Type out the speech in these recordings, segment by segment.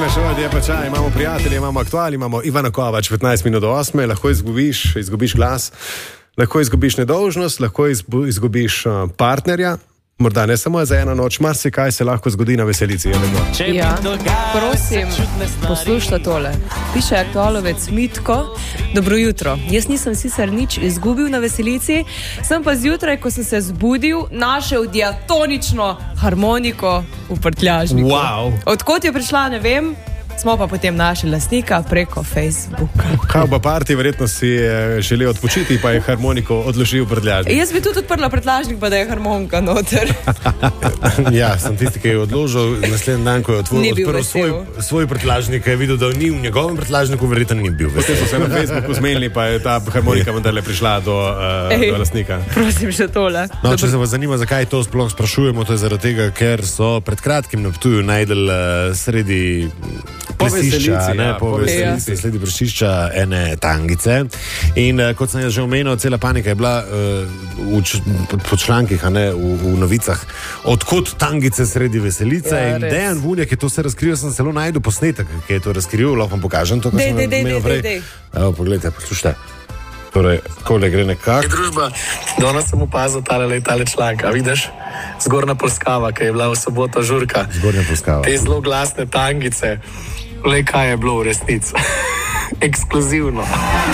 vreme, še je pa čaj, imamo prijatelje, imamo aktuali, imamo Ivana Kovač, 15 minut do 8, lahko izgubiš glas, lahko izgubiš nedolžnost, lahko izgubiš partnerja. Morda ne samo za eno noč, marsikaj se lahko zgodi na veselici. Ja, prosim, poslušajte tole. Piše aktualovec Mitko. Dobro jutro. Jaz nisem sicer nič izgubil na veselici, sem pa zjutraj, ko sem se zbudil, našel diatonično harmoniko v prtljažniku. Wow. Odkot je prišla, ne vem. Smo pa potem našli lastnika preko Facebooka. Kao pa parti, verjetno si je želel odpočiti, pa je harmoniko odložil v prtljažnik. Jaz bi tudi odprla prtljažnik, pa da je harmonika noter. Ja, sem tisti, ki je odložil, naslednji dan, ko je odprl svoj prtljažnik, je videl, da ni v njegovem prtljažniku, verjetno ni bil. Potem so se na Facebooku zmenili, pa je ta harmonika vendarle prišla do lastnika. Prosim, še tole. No, če se vas zanima, zakaj to sploh sprašujemo, to je zaradi tega, ker so pred kratkim na Ptuju najdel sredi veselici, sledi pršišča ene tangice. In kot sem že omenil, cela panika je bila po člankih, v novicah, odkot tangice sredi veselice. Ja, in Dejan Vunjak je to vse razkril, sem celo najdel posnetek, ki je to razkril, lahko vam pokažem to, kar sem imel prej. Evo, pogledajte, poslušajte. Torej, kole gre nekako. Družba, danes sem opazil tale članek, a vidiš? Zgornja Polskava, ki je bila v soboto žurka. Zgornja Polskava. Te zelo glasne tangice. Le kaj je bilo v resnici. Ekskluzivno.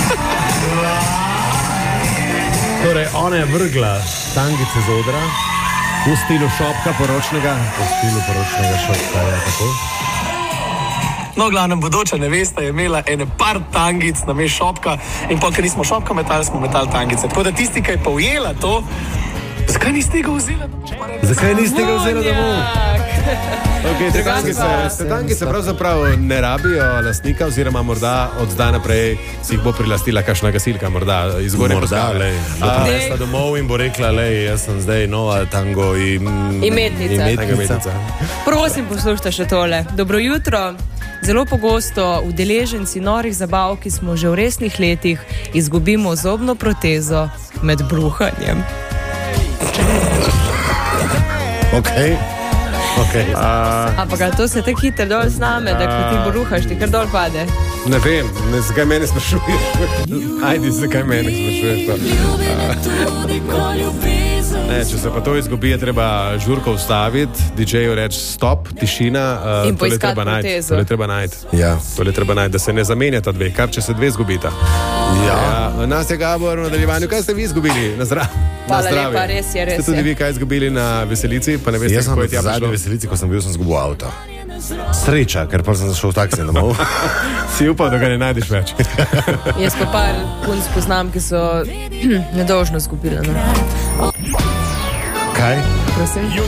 Torej, ona je vrgla tangice z odra v stilu šopka poročnega. V stilu poročnega šopka, je tako? No, glavnem, bodoča nevesta je imela ene par tangic na mest šopka in pa, ker nismo šopka metali, smo metali tangice. Tako da tisti, ki je pa ujela to, zakaj niste ga vzela? Zakaj niste ga vzela domov? Okay, te tangice pravzaprav ne rabijo lastnika, oziroma morda od zdaj naprej si jih bo prilastila kakšna gasilka, morda izgornja Polskave. Bo prinesla domov in bo rekla, jaz sem zdaj nova tango imetnica. Prosim, poslušajte še tole. Dobro jutro. Zelo pogosto udeleženci norih zabav, ki smo že v resnih letih, izgubimo zobno protezo med bruhanjem. Okay. Ampak to se tako hitro dol sname, da ko ti bruhaš, ti kar dol pade. Ne vem, zakaj mene sprašuješ. Ajdi, zakaj mene sprašuješ to. Če se pa to izgubi, je treba žurko ustaviti, DJ-ju reči stop, tišina. In poiskati protezo. To je treba najti, da se ne zamenjata dve, kar če se dve izgubita. Nastja Gabor, v nadaljevanju, kaj ste vi izgubili? Na zdravje. Lepa, res je. Ste tudi vi kaj izgubili na veselici? Pa ne veste, jaz sem na zadnji veselici, ko sem bil, sem izgubil avto. Sreča, ker pa sem zašel v taksi domov. Si upal, da ga ne najdeš več. Jaz pa par punc poznam, ki so nedolžno izgubile. Kaj? Prosim.